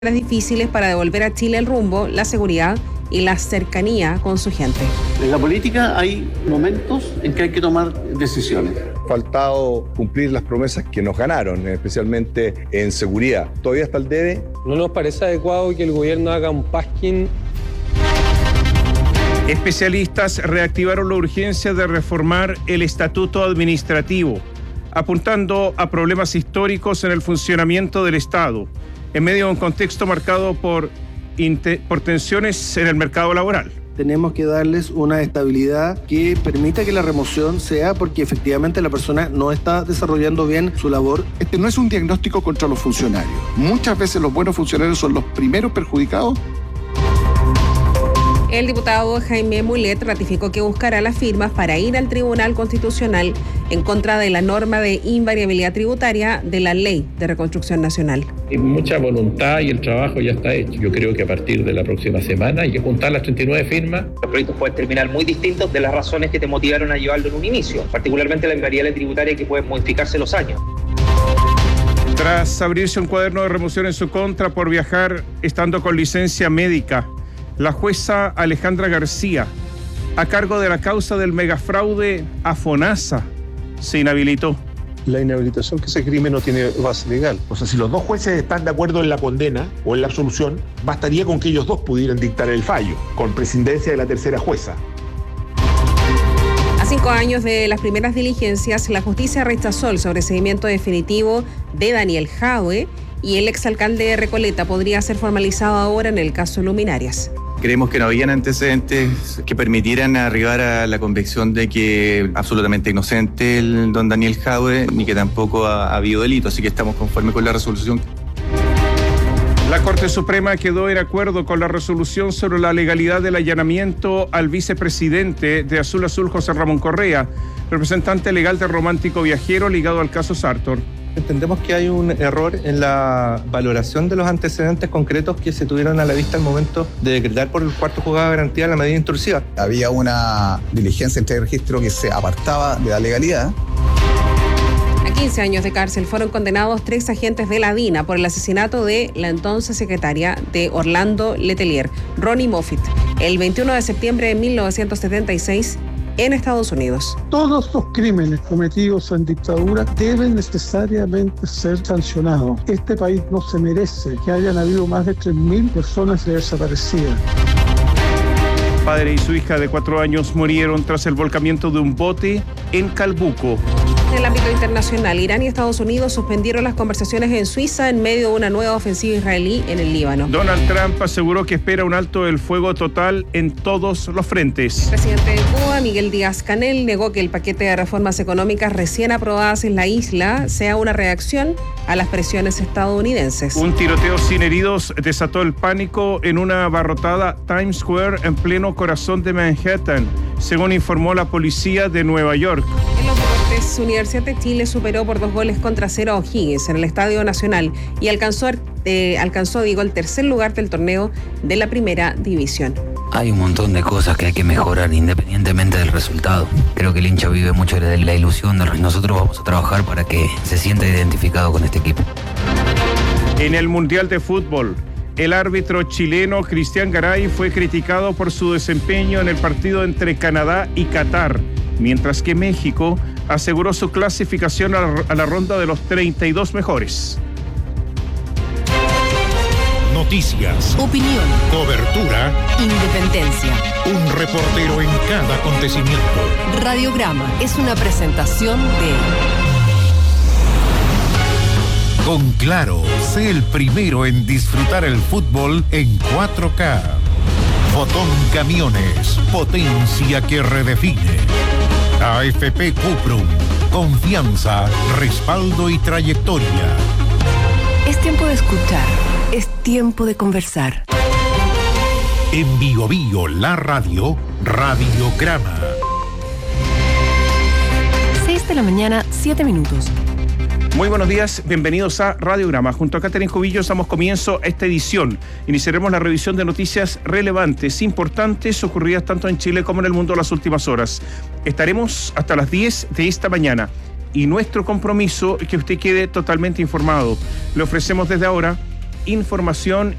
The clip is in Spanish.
difíciles para devolver a Chile el rumbo, la seguridad y la cercanía con su gente. En la política hay momentos en que hay que tomar decisiones. Faltado cumplir las promesas que nos ganaron, especialmente en seguridad. ¿Todavía está el debe? No nos parece adecuado que el gobierno haga un pasquín. Especialistas reactivaron la urgencia de reformar el estatuto administrativo, apuntando a problemas históricos en el funcionamiento del Estado, en medio de un contexto marcado por tensiones en el mercado laboral. Tenemos que darles una estabilidad que permita que la remoción sea porque efectivamente la persona no está desarrollando bien su labor. Este no es un diagnóstico contra los funcionarios. Muchas veces los buenos funcionarios son los primeros perjudicados. El diputado Jaime Mulet ratificó que buscará las firmas para ir al Tribunal Constitucional en contra de la norma de invariabilidad tributaria de la Ley de Reconstrucción Nacional. Hay mucha voluntad y el trabajo ya está hecho. Yo creo que a partir de la próxima semana hay que juntar las 39 firmas. Los proyectos pueden terminar muy distintos de las razones que te motivaron a llevarlo en un inicio, particularmente la invariabilidad tributaria que puede modificarse los años. Tras abrirse un cuaderno de remoción en su contra por viajar estando con licencia médica, la jueza Alejandra García, a cargo de la causa del megafraude a FONASA, se inhabilitó. La inhabilitación que ese crimen no tiene base legal. O sea, si los dos jueces están de acuerdo en la condena o en la absolución, bastaría con que ellos dos pudieran dictar el fallo, con presidencia de la tercera jueza. A 5 años de las primeras diligencias, la justicia rechazó el sobreseimiento definitivo de Daniel Jadwe y el exalcalde de Recoleta podría ser formalizado ahora en el caso Luminarias. Creemos que no habían antecedentes que permitieran arribar a la convicción de que absolutamente inocente el don Daniel Jadwe, ni que tampoco ha habido delito, así que estamos conformes con la resolución. La Corte Suprema quedó en acuerdo con la resolución sobre la legalidad del allanamiento al vicepresidente de Azul Azul, José Ramón Correa, representante legal de Romántico Viajero ligado al caso Sartor. Entendemos que hay un error en la valoración de los antecedentes concretos que se tuvieron a la vista al momento de decretar por el cuarto juzgado de garantía la medida intrusiva. Había una diligencia entre registro que se apartaba de la legalidad. A 15 años de cárcel fueron condenados 3 agentes de la DINA por el asesinato de la entonces secretaria de Orlando Letelier, Ronnie Moffitt, el 21 de septiembre de 1976, en Estados Unidos. Todos los crímenes cometidos en dictadura deben necesariamente ser sancionados. Este país no se merece que hayan habido más de 3.000 personas desaparecidas. Padre y su hija de 4 años murieron tras el volcamiento de un bote en Calbuco. En el ámbito internacional, Irán y Estados Unidos suspendieron las conversaciones en Suiza en medio de una nueva ofensiva israelí en el Líbano. Donald Trump aseguró que espera un alto del fuego total en todos los frentes. El presidente de Cuba, Miguel Díaz-Canel, negó que el paquete de reformas económicas recién aprobadas en la isla sea una reacción a las presiones estadounidenses. Un tiroteo sin heridos desató el pánico en una abarrotada Times Square en pleno corazón de Manhattan, según informó la policía de Nueva York. En los deportes, Universidad de Chile superó por 2-0 a O'Higgins en el Estadio Nacional y alcanzó el tercer lugar del torneo de la primera división. Hay un montón de cosas que hay que mejorar independientemente del resultado. Creo que el hincha vive mucho de la ilusión de nosotros vamos a trabajar para que se sienta identificado con este equipo. En el Mundial de Fútbol, el árbitro chileno Cristian Garay fue criticado por su desempeño en el partido entre Canadá y Qatar, mientras que México aseguró su clasificación a la ronda de los 32 mejores. Noticias, opinión, cobertura, independencia. Un reportero en cada acontecimiento. Radiograma es una presentación de... Con Claro, sé el primero en disfrutar el fútbol en 4K. Fotón Camiones, potencia que redefine. AFP Cuprum, confianza, respaldo y trayectoria. Es tiempo de escuchar, es tiempo de conversar. En Bio Bio, la radio, Radiograma. 6 de la mañana, 7 minutos. Muy buenos días, bienvenidos a Radiograma. Junto a Catherine Cubillos damos comienzo a esta edición. Iniciaremos la revisión de noticias relevantes, importantes, ocurridas tanto en Chile como en el mundo en las últimas horas. Estaremos hasta las 10 de esta mañana y nuestro compromiso es que usted quede totalmente informado. Le ofrecemos desde ahora información